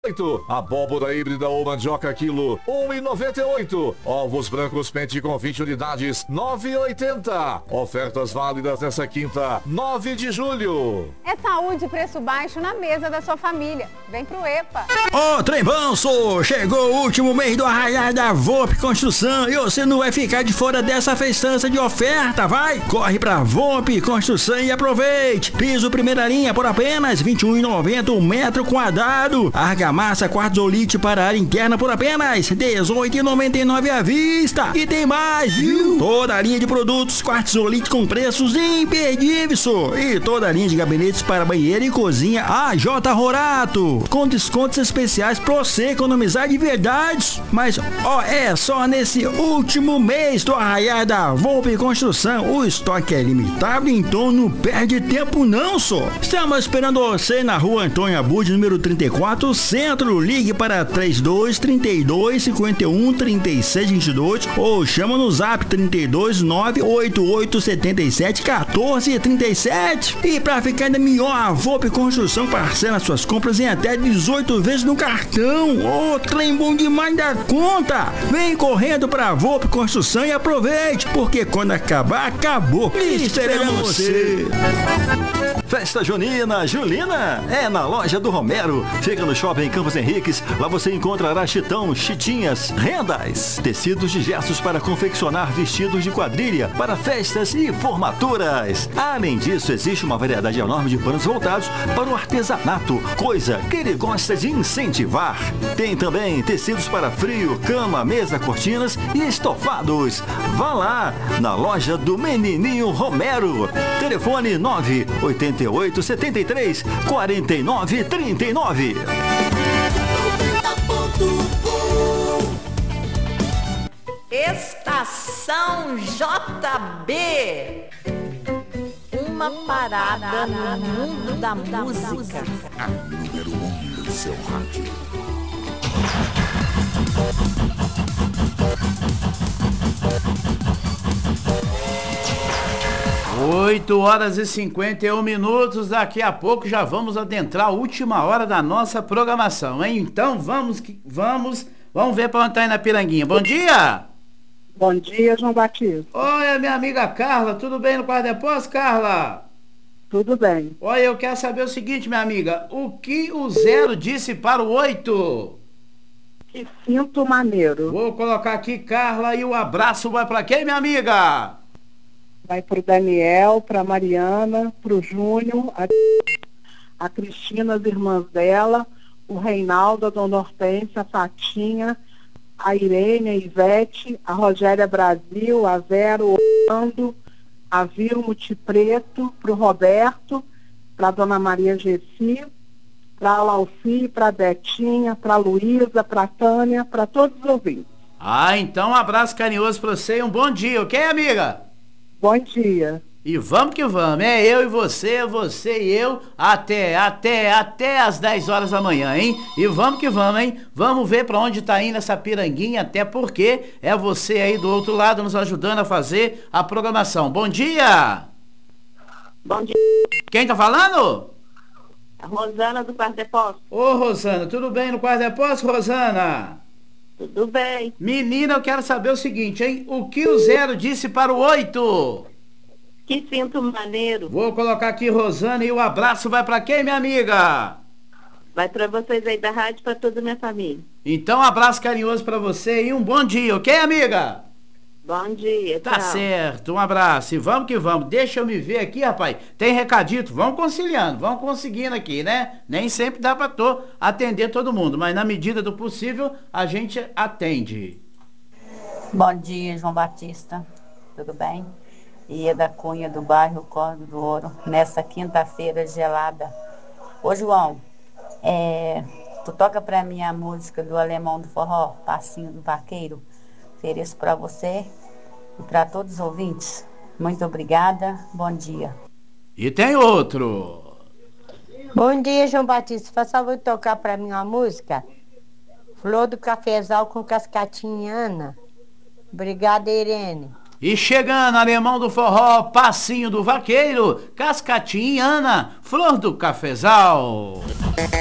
Abóbora híbrida ou mandioca quilo 1,98. Ovos brancos pente com 20 unidades 9,80. Ofertas válidas nessa quinta 9 de julho. É saúde e preço baixo na mesa da sua família. Vem pro EPA. Ô, Trembanço, chegou o último mês do arraial da VOP Construção e você não vai ficar de fora dessa festança de oferta, vai? Corre pra VOP Construção e aproveite. Piso primeira linha por apenas R$ 21,90 um metro quadrado. Argamassa quartzolite para área interna por apenas R$ 18,99 à vista. E tem mais, viu? Toda a linha de produtos quartzolite com preços imperdíveis. E toda a linha de gabinetes para banheiro e cozinha AJ Rorato, com descontos especiais pra você economizar de verdade. Mas, ó, é só nesse último mês do arraial da VOP Construção. O estoque é limitado, então não perde tempo não, só. Estamos esperando você na rua Antônio Abud, número 34, Centro. Ligue para 32 32 51 36 22 ou chama no zap 32 988 77 14 37. E para ficar ainda melhor, a VOP Construção parcela suas compras em até 18 vezes no cartão. Ô, trem bom demais da conta. Vem correndo pra VOP Construção e aproveite, porque quando acabar, acabou. E esperamos você. Festa Junina Julina é na loja do Romero. Fica no Shopping Campos Henriques. Lá você encontrará chitão, chitinhas, rendas, tecidos de gestos para confeccionar vestidos de quadrilha para festas e formaturas. Além disso, existe uma variedade enorme de panos voltados para o artesanato, coisa que ele gosta de incentivar. Tem também tecidos para frio, cama, mesa, cortinas e estofados. Vá lá na loja do Menininho Romero. Telefone 988 73 49 39. Estação JB. Uma parada no mundo da música. A número 1 do seu rádio. Oito horas e 51 minutos. Daqui a pouco já vamos adentrar a última hora da nossa programação, hein? Então vamos ver para onde tá aí na Piranguinha. Bom dia! Bom dia, João Batista. Oi, minha amiga Carla, tudo bem no Quarto Depósito, Carla? Tudo bem. Olha, eu quero saber o seguinte, minha amiga, o que o 0 disse para o 8? Que sinto maneiro. Vou colocar aqui, Carla, e o abraço vai para quem, minha amiga? Vai pro Daniel, pra Mariana, pro Júnior, a Cristina, as irmãs dela, o Reinaldo, a Dona Hortência, a Fatinha, a Irene, a Ivete, a Rogéria Brasil, a Vera, o Orlando, a Vilmo Preto, pro Roberto, pra Dona Maria Gessi, pra Lauci, pra Betinha, pra Luísa, pra Tânia, pra todos os ouvintes. Ah, então um abraço carinhoso pra você e um bom dia, ok, amiga? Bom dia. E vamos que vamos, é eu e você e eu, até às 10 horas da manhã, hein? E vamos que vamos, hein? Vamos ver pra onde tá indo essa piranguinha, até porque é você aí do outro lado nos ajudando a fazer a programação. Bom dia! Bom dia. Quem tá falando? A Rosana do Quarto Depósito. Ô, Rosana, tudo bem no Quarto Depósito, Rosana? Tudo bem. Menina, eu quero saber o seguinte, hein? O que o 0 disse para o 8? Que sinto maneiro. Vou colocar aqui, Rosana, e o abraço vai pra quem, minha amiga? Vai pra vocês aí da rádio, pra toda a minha família. Então, um abraço carinhoso pra você e um bom dia, ok, amiga? Bom dia, Tá tchau. certo, um abraço e vamos que vamos. Deixa eu me ver aqui, rapaz. Tem recadito, vamos conciliando, vamos conseguindo aqui, né? Nem sempre dá pra atender todo mundo, mas na medida do possível a gente atende. Bom dia, João Batista. Tudo bem? Ieda Cunha, do bairro Córrego do Ouro, nessa quinta-feira gelada. Ô, João, tu toca pra mim a música do Alemão do Forró, Passinho do Vaqueiro? Ofereço pra você e pra todos os ouvintes. Muito obrigada, bom dia. E tem outro. Bom dia, João Batista. Faz favor de tocar pra mim uma música. Flor do Cafezal com Cascatinha Ana. Obrigada, Irene. E chegando, Alemão do Forró, Passinho do Vaqueiro, Cascatinha Ana, Flor do Cafezal.